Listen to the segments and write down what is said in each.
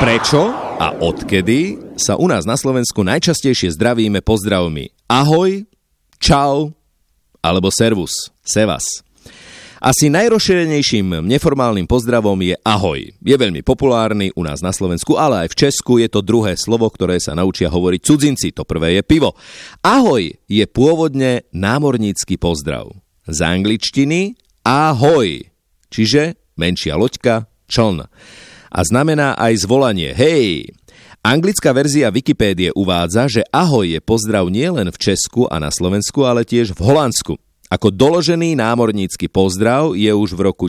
Prečo a odkedy sa u nás na Slovensku najčastejšie zdravíme pozdravmi ahoj, čau alebo servus, sevas? Asi najrozšírenejším neformálnym pozdravom je ahoj. Je veľmi populárny u nás na Slovensku, ale aj v Česku je to druhé slovo, ktoré sa naučia hovoriť cudzinci. To prvé je pivo. Ahoj je pôvodne námornícky pozdrav. Z angličtiny ahoj, čiže menšia loďka, čln. A znamená aj zvolanie hej. Anglická verzia Wikipédie uvádza, že ahoj je pozdrav nielen v Česku a na Slovensku, ale tiež v Holandsku. Ako doložený námornícky pozdrav je už v roku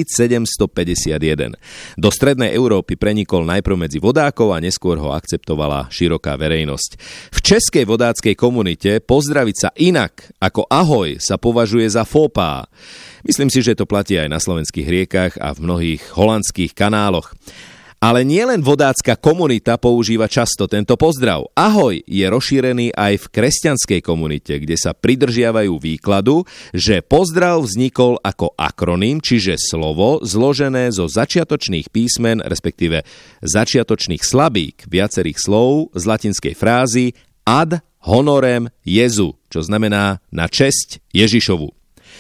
1751. Do strednej Európy prenikol najprv medzi vodákov a neskôr ho akceptovala široká verejnosť. V českej vodáckej komunite pozdraviť sa inak ako ahoj sa považuje za faux pas. Myslím si, že to platí aj na slovenských riekach a v mnohých holandských kanáloch. Ale nielen vodácka komunita používa často tento pozdrav. Ahoj je rozšírený aj v kresťanskej komunite, kde sa pridržiavajú výkladu, že pozdrav vznikol ako akroným, čiže slovo zložené zo začiatočných písmen, respektíve začiatočných slabík viacerých slov z latinskej frázy ad honorem Jezu, čo znamená na česť Ježišovu.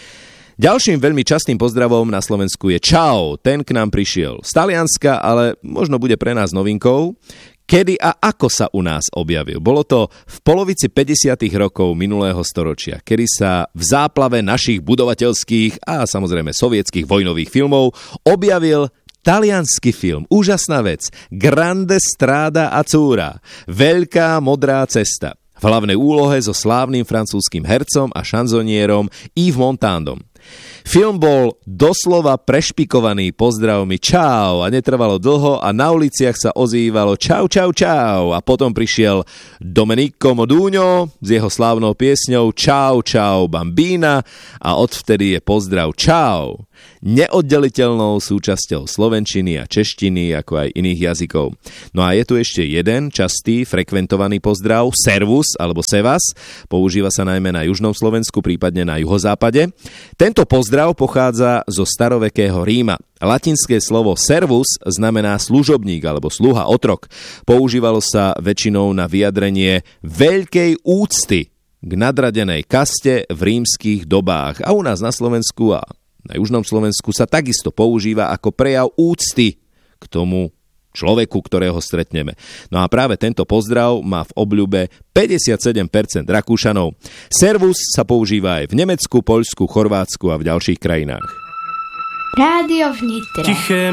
Ďalším veľmi častým pozdravom na Slovensku je čau. Ten k nám prišiel z Talianska, ale možno bude pre nás novinkou. Kedy a ako sa u nás objavil? Bolo to v polovici 50. rokov minulého storočia, kedy sa v záplave našich budovateľských a samozrejme sovietských vojnových filmov objavil taliansky film. Úžasná vec. Grande Strada Azzurra. Veľká modrá cesta. V hlavnej úlohe so slávnym francúzskym hercom a šanzonierom Yves Montandom. Film bol doslova prešpikovaný pozdravmi čau a netrvalo dlho a na uliciach sa ozývalo čau, čau, čau a potom prišiel Domenico Modugno s jeho slávnou piesňou Čau, čau, bambína a odvtedy je pozdrav čau neoddeliteľnou súčasťou slovenčiny a češtiny, ako aj iných jazykov. No a je tu ešte jeden častý, frekventovaný pozdrav, servus alebo sevas. Používa sa najmä na južnom Slovensku, prípadne na juhozápade. Tento pozdrav pochádza zo starovekého Ríma. Latinské slovo servus znamená služobník alebo sluha, otrok. Používalo sa väčšinou na vyjadrenie veľkej úcty k nadradenej kaste v rímskych dobách. A u nás na Slovensku a na južnom Slovensku sa takisto používa ako prejav úcty k tomu človeku, ktorého stretneme. No a práve tento pozdrav má v obľúbe 57% Rakúšanov. Servus sa používa aj v Nemecku, Poľsku, Chorvátsku a v ďalších krajinách. Rádio v Nitre. Tiché